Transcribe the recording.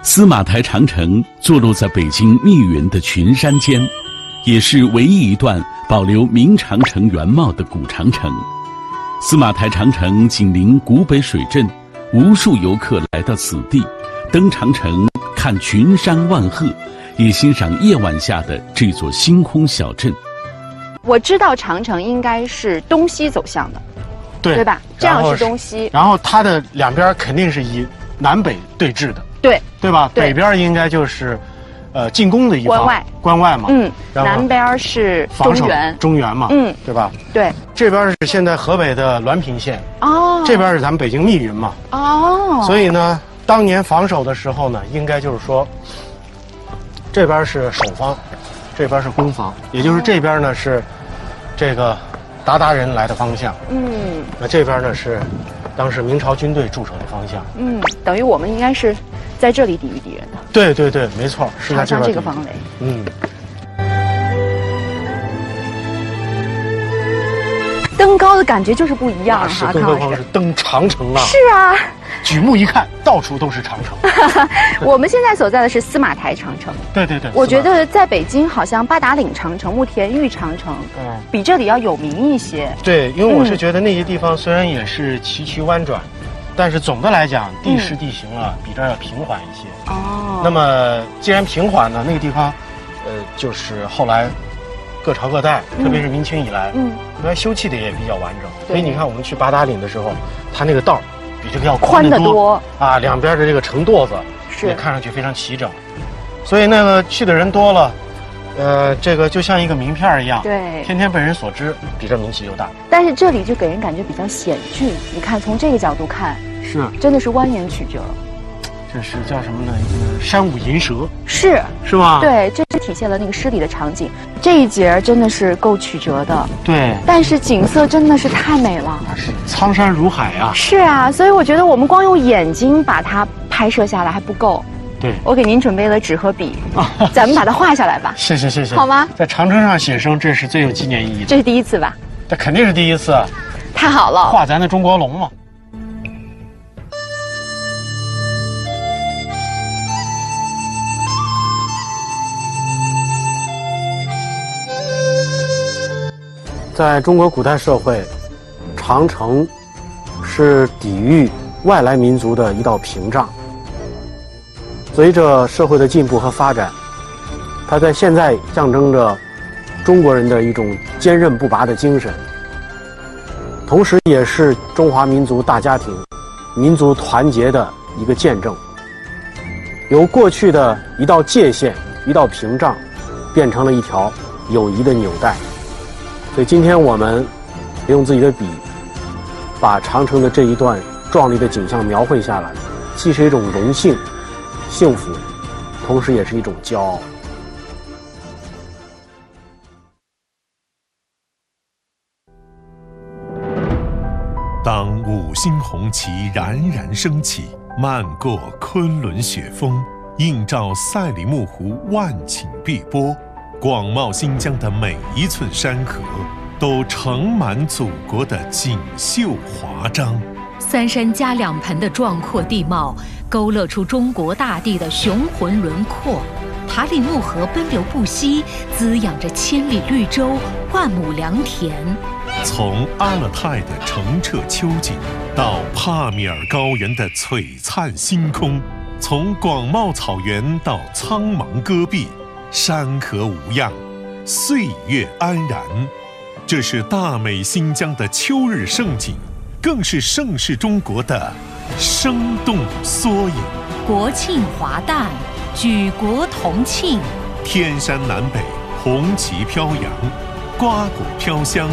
司马台长城坐落在北京密云的群山间，也是唯一一段保留明长城原貌的古长城。司马台长城紧邻古北水镇，无数游客来到此地，登长城看群山万壑，也欣赏夜晚下的这座星空小镇。 我知道长城应该是东西走向的，对吧？这样是东西。 然后它的两边肯定是以南北对峙的，对吧？ 对， 北边应该就是进攻的一方，关外嘛。 南边是中原嘛。对吧？ 对。 这边是现在河北的滦平县，这边是咱们北京密云嘛。所以呢，当年防守的时候呢，应该就是说，这边是守方，这边是攻方，也就是这边呢是这个鞑人来的方向。那这边呢是当时明朝军队驻守的方向。 等于我们应该是在这里抵御敌人的。 对，没错，是在这个方位。登高的感觉就是不一样哈， 更何况是登长城啊！ 是啊， 举目一看，到处都是长城。 我们现在所在的是司马台长城。对。我觉得在北京，好像八达岭长城、慕田峪长城，比这里要有名一些。 对，因为我是觉得那些地方虽然也是崎岖弯转，但是总的来讲，地势地形啊，比这儿要平缓一些。那么既然平缓呢，那个地方，就是后来各朝各代，特别是明清以来，原来修葺的也比较完整。所以你看，我们去八达岭的时候，它那个道比这个要宽得多啊，两边的这个城垛子也看上去非常齐整。所以那个去的人多了，这个就像一个名片一样，天天被人所知，比这名气就大。 但是这里就给人感觉比较险峻，你看从这个角度看，真的是蜿蜒曲折。 这是叫什么呢？山舞银蛇， 是吗？ 对，这是体现了那个诗里的场景。这一节真的是够曲折的， 对。 但是景色真的是太美了， 是苍山如海啊。 是啊，所以我觉得我们光用眼睛把它拍摄下来还不够。 对， 我给您准备了纸和笔，咱们把它画下来吧。 谢谢， 好吗？ 在长城上写生，这是最有纪念意义的。 这是第一次吧？ 这肯定是第一次。 太好了， 画咱的中国龙嘛。在中国古代社会，长城是抵御外来民族的一道屏障。随着社会的进步和发展，它在现在象征着中国人的一种坚韧不拔的精神，同时也是中华民族大家庭、民族团结的一个见证。由过去的一道界限、一道屏障，变成了一条友谊的纽带。所以今天我们用自己的笔，把长城的这一段壮丽的景象描绘下来，既是一种荣幸、幸福，同时也是一种骄傲。 当五星红旗冉冉升起，漫过昆仑雪峰，映照赛里木湖万顷碧波，广袤新疆的每一寸山河都盛满祖国的锦绣华章。 三山加两盆的壮阔地貌勾勒出中国大地的雄浑轮廓，塔里木河奔流不息，滋养着千里绿洲，万亩良田。 从阿勒泰的澄澈秋景，到帕米尔高原的璀璨星空，从广袤草原到苍茫戈壁，山河无恙，岁月安然。这是大美新疆的秋日盛景，更是盛世中国的生动缩影。 国庆华诞，举国同庆， 天山南北，红旗飘扬，瓜果飘香，